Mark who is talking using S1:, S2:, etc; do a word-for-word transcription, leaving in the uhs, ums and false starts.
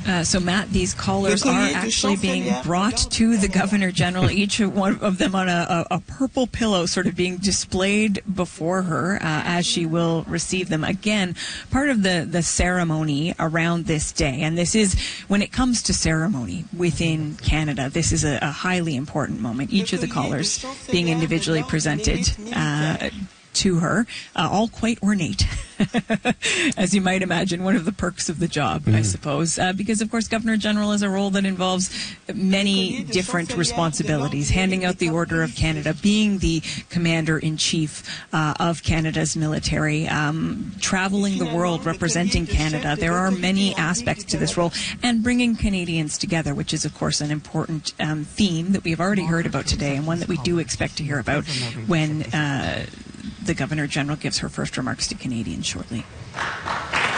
S1: Uh, so, Matt, these collars are actually being brought to the Governor General, each one of them on a, a, a purple pillow, sort of being displayed before her uh, as she will receive them. Again, part of the, the ceremony around this day, and this is, when it comes to ceremony within Canada, this is a, a highly important moment. Each of the collars being individually presented uh, to her, uh, all quite ornate, as you might imagine, one of the perks of the job, mm. I suppose, uh, because, of course, Governor General is a role that involves many different responsibilities, handing out the Order of Canada, being the Commander-in-Chief uh, of Canada's military, um, traveling the world representing Canada. There are many aspects to this role, and bringing Canadians together, which is, of course, an important um, theme that we have already heard about today, and one that we do expect to hear about when uh, the Governor General gives her first remarks to Canadians shortly.